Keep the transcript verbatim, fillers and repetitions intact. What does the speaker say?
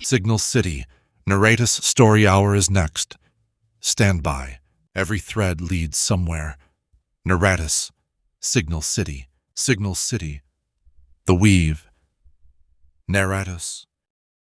Signal City. Narratus Story Hour is next. Stand by. Every thread leads somewhere. Narratus. Signal City. Signal City. The Weave. Narratus.